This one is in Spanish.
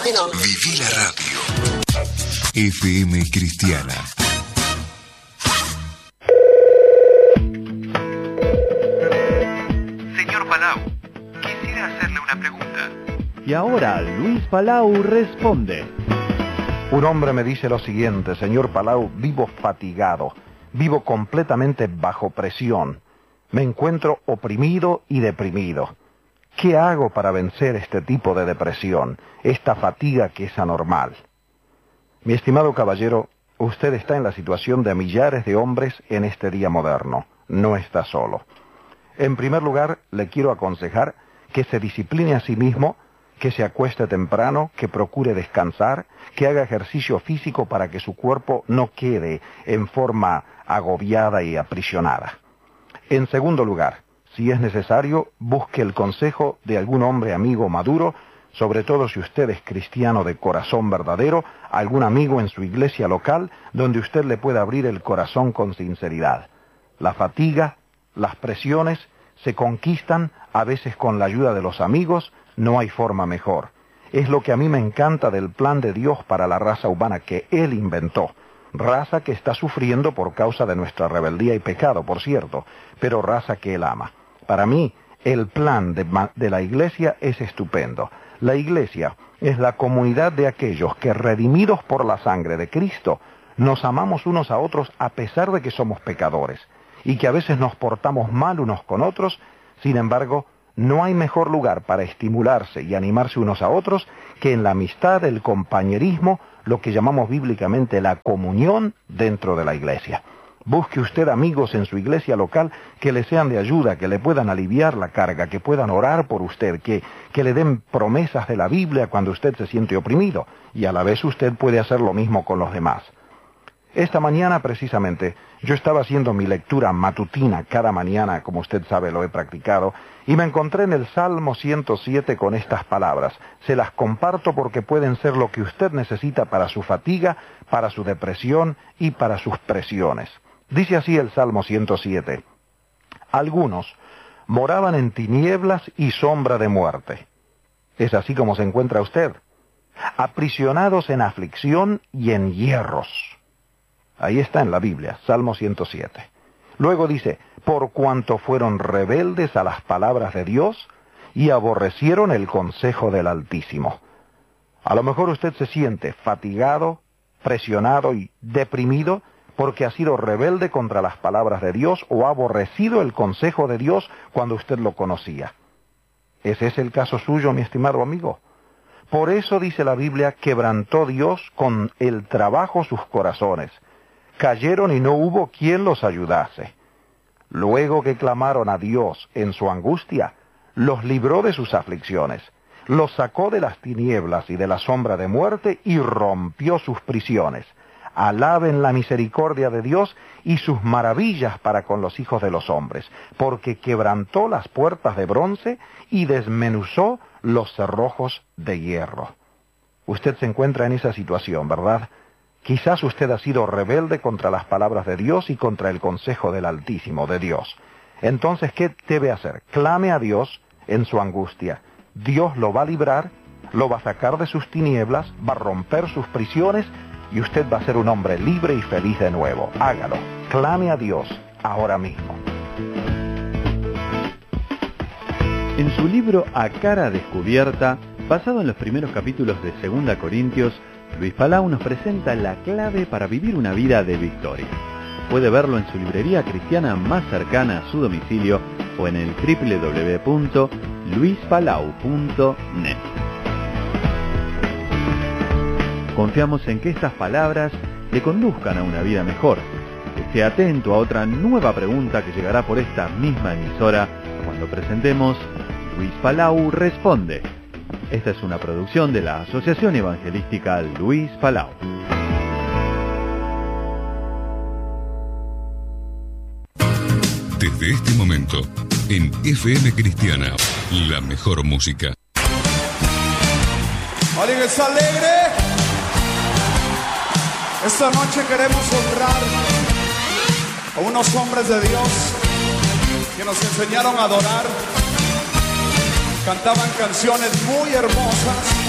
Viví la radio. FM Cristiana. Señor Palau, quisiera hacerle una pregunta. Y ahora Luis Palau responde. Un hombre me dice lo siguiente: señor Palau, vivo fatigado, vivo completamente bajo presión, me encuentro oprimido y deprimido. ¿Qué hago para vencer este tipo de depresión, esta fatiga que es anormal? Mi estimado caballero, usted está en la situación de millares de hombres en este día moderno. No está solo. En primer lugar, le quiero aconsejar que se discipline a sí mismo, que se acueste temprano, que procure descansar, que haga ejercicio físico para que su cuerpo no quede en forma agobiada y aprisionada. En segundo lugar, si es necesario, busque el consejo de algún hombre amigo maduro, sobre todo si usted es cristiano de corazón verdadero, algún amigo en su iglesia local donde usted le pueda abrir el corazón con sinceridad. La fatiga, las presiones, se conquistan a veces con la ayuda de los amigos. No hay forma mejor. Es lo que a mí me encanta del plan de Dios para la raza humana que Él inventó. Raza que está sufriendo por causa de nuestra rebeldía y pecado, por cierto, pero raza que Él ama. Para mí, el plan de la iglesia es estupendo. La iglesia es la comunidad de aquellos que, redimidos por la sangre de Cristo, nos amamos unos a otros a pesar de que somos pecadores, y que a veces nos portamos mal unos con otros. Sin embargo, no hay mejor lugar para estimularse y animarse unos a otros que en la amistad, el compañerismo, lo que llamamos bíblicamente la comunión dentro de la iglesia. Busque usted amigos en su iglesia local que le sean de ayuda, que le puedan aliviar la carga, que puedan orar por usted, que le den promesas de la Biblia cuando usted se siente oprimido, y a la vez usted puede hacer lo mismo con los demás. Esta mañana, precisamente, yo estaba haciendo mi lectura matutina cada mañana, como usted sabe, lo he practicado, y me encontré en el Salmo 107 con estas palabras. Se las comparto porque pueden ser lo que usted necesita para su fatiga, para su depresión y para sus presiones. Dice así el Salmo 107. Algunos moraban en tinieblas y sombra de muerte. Es así como se encuentra usted, aprisionados en aflicción y en hierros. Ahí está en la Biblia, Salmo 107. Luego dice, por cuanto fueron rebeldes a las palabras de Dios y aborrecieron el consejo del Altísimo. A lo mejor usted se siente fatigado, presionado y deprimido porque ha sido rebelde contra las palabras de Dios o ha aborrecido el consejo de Dios cuando usted lo conocía. ¿Ese es el caso suyo, mi estimado amigo? Por eso dice la Biblia, quebrantó Dios con el trabajo sus corazones. Cayeron y no hubo quien los ayudase. Luego que clamaron a Dios en su angustia, los libró de sus aflicciones, los sacó de las tinieblas y de la sombra de muerte y rompió sus prisiones. Alaben la misericordia de Dios y sus maravillas para con los hijos de los hombres, porque quebrantó las puertas de bronce y desmenuzó los cerrojos de hierro. Usted se encuentra en esa situación, ¿verdad? Quizás usted ha sido rebelde contra las palabras de Dios y contra el consejo del Altísimo, de Dios. Entonces, ¿qué debe hacer? Clame a Dios en su angustia. Dios lo va a librar, lo va a sacar de sus tinieblas, va a romper sus prisiones y usted va a ser un hombre libre y feliz de nuevo. Hágalo. Clame a Dios ahora mismo. En su libro A Cara Descubierta, basado en los primeros capítulos de 2 Corintios, Luis Palau nos presenta la clave para vivir una vida de victoria. Puede verlo en su librería cristiana más cercana a su domicilio o en el www.luispalau.net. Confiamos en que estas palabras le conduzcan a una vida mejor. Esté atento a otra nueva pregunta que llegará por esta misma emisora cuando presentemos Luis Palau Responde. Esta es una producción de la Asociación Evangelística Luis Palau. Desde este momento, en FM Cristiana, la mejor música. ¿Alguien está alegre? Esta noche queremos honrar a unos hombres de Dios que nos enseñaron a adorar. Cantaban canciones muy hermosas.